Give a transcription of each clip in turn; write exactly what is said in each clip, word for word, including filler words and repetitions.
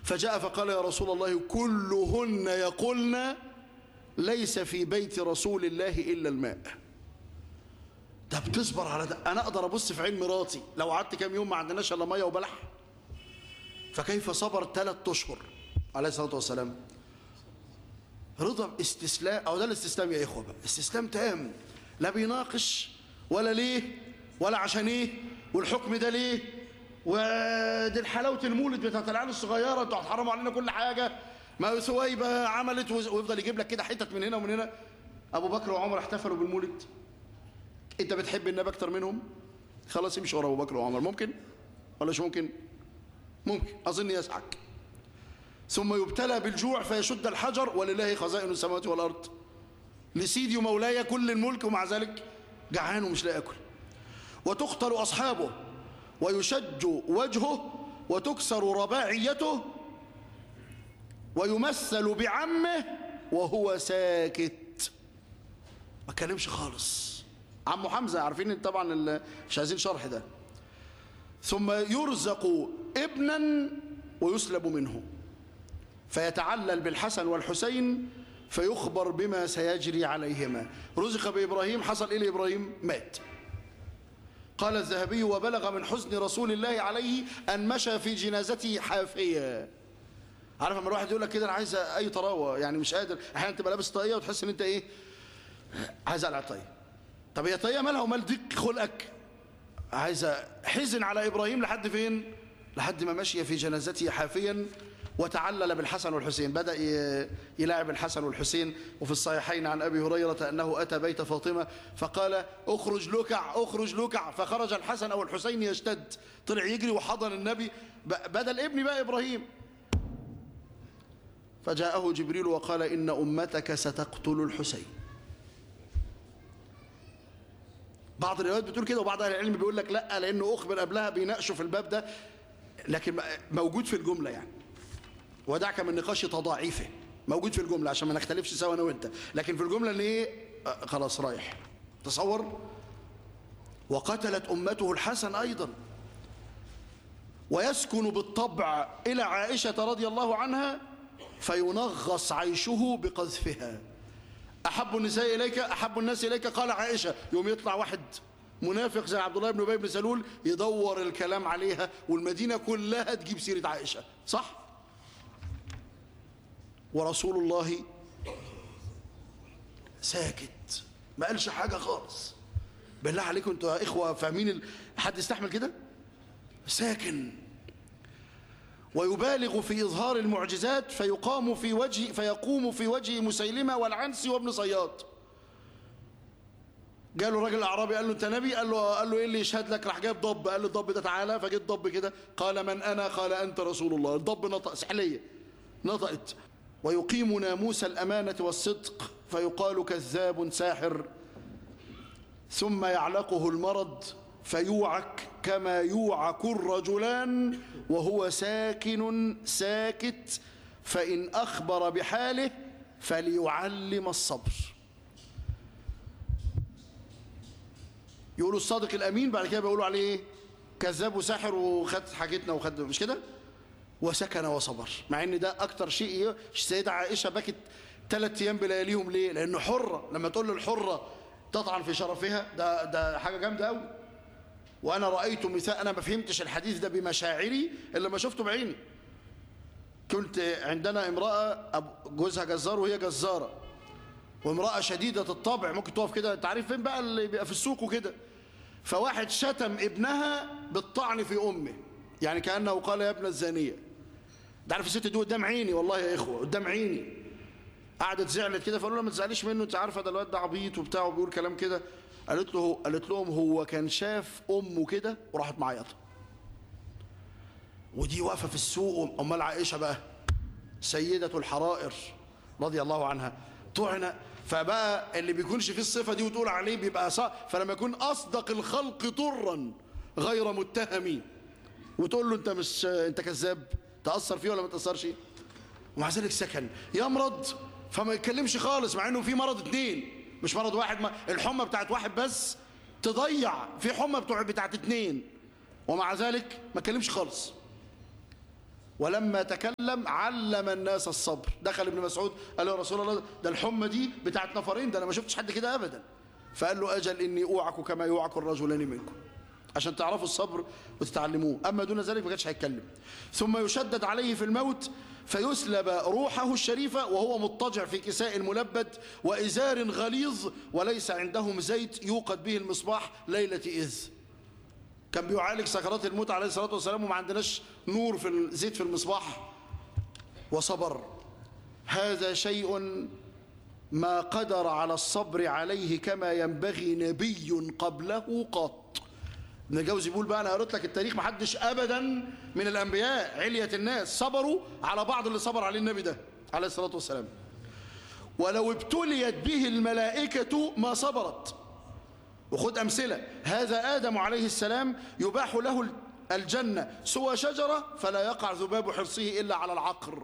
فجاء فقال يا رسول الله كلهن يقولن ليس في بيت رسول الله إلا الماء. ده بتصبر على ده؟ أنا أقدر أبص في عين مراتي لو قعدت كام يوم ما عندناش إلا مية وبلح؟ فكيف صبر ثلاث أشهر عليه الصلاة والسلام؟ رضا استسلام، أو ده الاستسلام يا إخوة بقى، استسلام تام، لا بيناقش ولا ليه ولا عشان إيه والحكم ده ليه ودي الحلاوة المولد بتاعت العيال الصغيرة انتوا هتحرموا علينا كل حاجة، ما سويبة عملت، ويفضل يجيب لك كده حتت من هنا ومن هنا. أبو بكر وعمر احتفلوا بالمولد، أنت بتحب النبي أكتر منهم؟ خلاص امشي ورا أبو بكر وعمر. ممكن ولا مش ممكن؟ ممكن، أظن يسعك. ثم يبتلى بالجوع فيشد الحجر ولله خزائن السماوات والأرض، لسيدي ومولاي كل الملك، ومع ذلك جعان ومش لاقي ياكل. وتقتل أصحابه ويشج وجهه وتكسر رباعيته ويمثل بعمه وهو ساكت، ما كلمش خالص. عمه حمزة عارفين طبعا، مش عايزين شرح ده. ثم يرزق ابنا ويسلب منه فيتعلل بالحسن والحسين فيخبر بما سيجري عليهما. رزق بإبراهيم، حصل إيه لإبراهيم؟ مات. قال الذهبي وبلغ من حزن رسول الله عليه أن مشى في جنازته حافيا. عارف لما الواحد يقول لك كده أنا عايز أي طراوة، يعني مش قادر، أحيانا تبقى لابس طاقية وتحس إن أنت إيه، عايز أقلع طاقية. طب هي طاقية مالها ومال ضيق خلقك؟ عايز حزن على إبراهيم لحد فين؟ لحد ما مشي في جنازته حافيا وتعلل بالحسن والحسين، بدأ يلاعب الحسن والحسين. وفي الصحيحين عن أبي هريرة أنه أتى بيت فاطمة فقال اخرج لكع اخرج لكع، فخرج الحسن أو الحسين يشتد، طلع يجري وحضن النبي بدل ابني بقى إبراهيم. فجاءه جبريل وقال إن أمتك ستقتل الحسين. بعض الروايات بتقول كده وبعض أهل العلم بيقول لك لا، لأنه أخبر قبلها، بيناقشوا في الباب ده، لكن موجود في الجملة يعني، ودعك من نقاش تضاعيفه، موجود في الجملة عشان ما نختلفش سوا أنا وأنت، لكن في الجملة اللي إيه آه خلاص رايح. تصور. وقتلت أمته الحسن أيضا. ويسكن بالطبع إلى عائشة رضي الله عنها فينغص عيشه بقذفها. أحب النساء إليك، أحب الناس إليك، قال عائشة. يوم يطلع واحد منافق زي عبد الله بن أبي بن سلول يدور الكلام عليها، والمدينة كلها تجيب سيرة عائشة، صح؟ ورسول الله ساكت، ما قالش حاجة خالص. بالله عليكم انتوا يا إخوة فاهمين ال... حد يستحمل كده؟ ساكن. ويبالغ في إظهار المعجزات فيقام في وجه فيقوم في وجه مسيلمة والعنسي وابن صياد. قالوا الراجل الأعرابي قال له أنت نبي؟ قال له قال له إيه اللي يشهد لك؟ راح جاب ضب، قال له الضب ده تعالى، فجيت ضب كده، قال من أنا؟ قال أنت رسول الله. الضب نطق، سحلية نطقت. ويقيم ناموس الأمانة والصدق فيقال كذاب ساحر، ثم يعلقه المرض فيوعك كما يوعك الرجلان وهو ساكن ساكت، فإن أخبر بحاله فليعلم الصبر. يقولوا الصادق الأمين، بعد كده بيقولوا عليه ايه؟ كذاب وساحر وخد حاجتنا وخد، مش كده؟ وسكن وصبر، مع ان ده اكتر شيء. السيدة عائشة بكت ثلاث ايام بلياليهم. ليه؟ لانه حرة، لما تقول للحرة تطعن في شرفها، ده ده حاجة جامدة قوي. وانا رأيت مثال، انا ما فهمتش الحديث ده بمشاعري الا لما شفته بعيني. كنت عندنا امرأة جوزها جزار وهي جزارة، وامرأة شديدة الطبع، ممكن تقف كده، انت عارف فين بقى اللي بيبقى في السوق وكده. فواحد شتم ابنها بالطعن في امه، يعني كأنه قال يا ابن الزانية. ده عارف الست دي قدام عيني، والله يا اخوه قدام عيني. قعدت زعلت كده، فقالوا لها ما تزعليش منه، انت عارفه ده الواد ده عبيط وبتاع وبيقول كلام كده. قالت له قالت لهم هو كان شاف امه كده وراحت معيطه. ودي واقفه في السوق. امال عائشه بقى سيده الحرائر رضي الله عنها طعن. فبقى اللي بيكونش فيه الصفه دي وتقول عليه بيبقى صح. فلما يكون اصدق الخلق طرا غير متهم وتقول له انت مش انت كذاب، تاثر فيه ولا ما تاثرش؟ ومع ذلك سكن. يمرض فما يتكلمش خالص، مع انه في مرض اتنين مش مرض واحد. ما الحمى بتاعت واحد بس تضيع، في حمى بتاع بتاعت اتنين، ومع ذلك ما يتكلمش خالص. ولما تكلم علم الناس الصبر. دخل ابن مسعود قال له يا رسول الله ده الحمى دي بتاعت نفرين، ده انا ما شفتش حد كده ابدا. فقال له اجل اني اوعك كما يوعك الرجلان منكم، عشان تعرفوا الصبر وتتعلموه، اما دون ذلك ما كانش هيتكلم. ثم يشدد عليه في الموت فيسلب روحه الشريفه وهو مضطجع في كساء ملبد وازار غليظ وليس عندهم زيت يوقد به المصباح ليله اذ. كان بيعالج سكرات الموت عليه الصلاه والسلام وما عندناش نور في الزيت في المصباح وصبر. هذا شيء ما قدر على الصبر عليه كما ينبغي نبي قبله قط. ابن الجوزي بيقول بقى انا قريت لك التاريخ، ما حدش ابدا من الانبياء علية الناس صبروا على بعض اللي صبر عليه النبي ده عليه الصلاه والسلام. ولو ابتليت به الملائكه ما صبرت. وخد امثله، هذا ادم عليه السلام يباح له الجنه سوى شجره فلا يقع ذباب حرصه الا على العقر.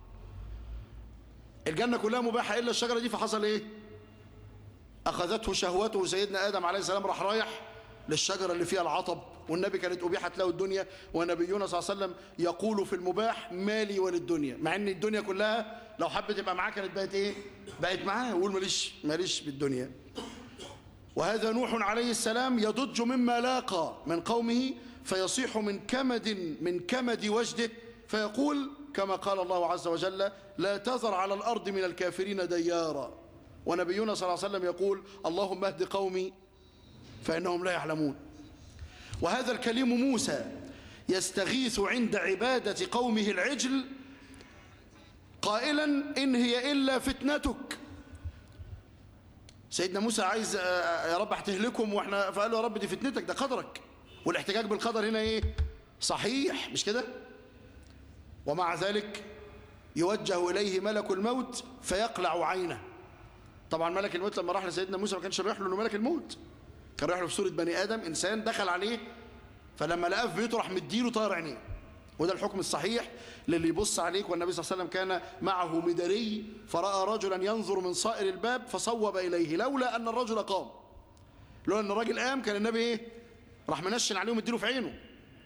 الجنه كلها مباحه الا الشجره دي، فحصل ايه؟ اخذته شهوته سيدنا ادم عليه السلام، راح رايح للشجرة اللي فيها العطب، والنبي كانت أبيحت له الدنيا، ونبينا صلى الله عليه وسلم يقول في المباح مالي وللدنيا، مع ان الدنيا كلها لو حبت تبقى معاه كانت بقت ايه؟ بقت معاه، يقول ماليش ماليش بالدنيا. وهذا نوح عليه السلام يضج مما لاقى من قومه فيصيح من كمد من كمد وجده فيقول كما قال الله عز وجل لا تذر على الأرض من الكافرين ديارا. ونبينا صلى الله عليه وسلم يقول اللهم اهد قومي فإنهم لا يعلمون. وهذا الكليم موسى يستغيث عند عبادة قومه العجل قائلا إن هي إلا فتنتك. سيدنا موسى عايز يا رب هتهلكهم واحنا، فقال له يا رب دي فتنتك، ده قدرك. والاحتجاج بالقدر هنا ايه؟ صحيح مش كده؟ ومع ذلك يوجه إليه ملك الموت فيقلع عينه. طبعا ملك الموت لما راح لسيدنا موسى ما كانش رايح له انه ملك الموت، كان رايح له في صورة بني آدم إنسان، دخل عليه فلما لقاه في بيته راح مديله طاير عينيه. وده الحكم الصحيح للي يبص عليك. والنبي صلى الله عليه وسلم كان معه مدري فرأى رجلا ينظر من صائر الباب فصوب إليه لولا أن الرجل قام. لولا أن الراجل قام كان النبي إيه؟ راح منشن عليه ومديله في عينه.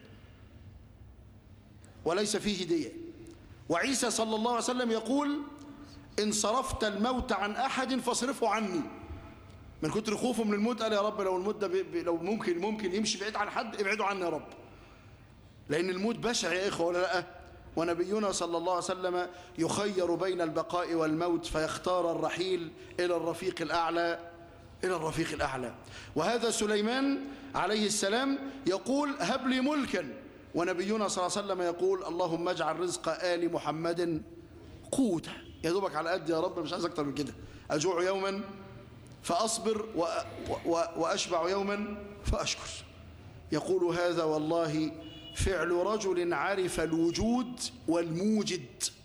وليس فيه هدية. وعيسى صلى الله عليه وسلم يقول إن صرفت الموت عن أحد فاصرفه عني. من كتر خوفه من الموت قال يا رب لو الموت ده لو ممكن ممكن يمشي بعيد عن حد ابعدوا عني يا رب، لأن الموت بشع يا إخوة ولا لا؟ ونبينا صلى الله عليه وسلم يخير بين البقاء والموت فيختار الرحيل إلى الرفيق الأعلى إلى الرفيق الأعلى. وهذا سليمان عليه السلام يقول هب لي ملكا، ونبينا صلى الله عليه وسلم يقول اللهم اجعل رزق آل محمد قوتا. يا دوبك على قد يا رب، مش عايز أكتر من كده. أجوع يوما فأصبر و... و... وأشبع يوما فأشكر. يقول هذا والله فعل رجل عرف الوجود والموجد.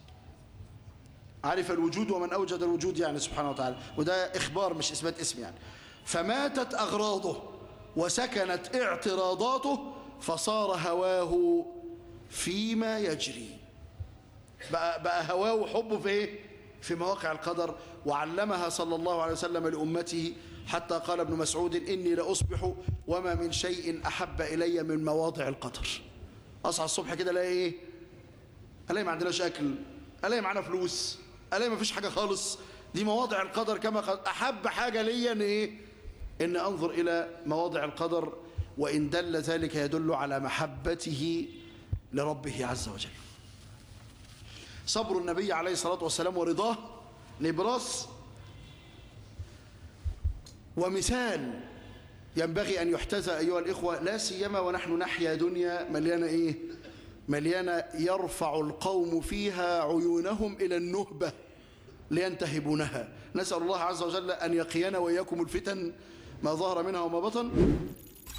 عرف الوجود ومن أوجد الوجود يعني سبحانه وتعالى، وده إخبار مش إثبات اسم يعني. فماتت أغراضه وسكنت اعتراضاته فصار هواه فيما يجري. بقى, بقى هواه وحبه في إيه؟ في مواقع القدر. وعلمها صلى الله عليه وسلم لأمته حتى قال ابن مسعود إني لأصبح وما من شيء أحب إلي من مواضع القدر. أصحى الصبح كده ألاقي إيه؟ ألاقي ما عندناش أكل، ألاقي معنا فلوس، ألاقي ما فيش حاجة خالص. دي مواضع القدر. كما قال أحب حاجة لي إن إيه؟ إن أنظر إلى مواضع القدر. وإن دل ذلك يدل على محبته لربه عز وجل. صبر النبي عليه الصلاة والسلام ورضاه نبراس ومثال ينبغي أن يحتذى أيها الإخوة، لا سيما ونحن نحيا دنيا مليانة إيه؟ مليانة يرفع القوم فيها عيونهم إلى النهبة لينتهبونها. نسأل الله عز وجل أن يقينا وإياكم الفتن ما ظهر منها وما بطن.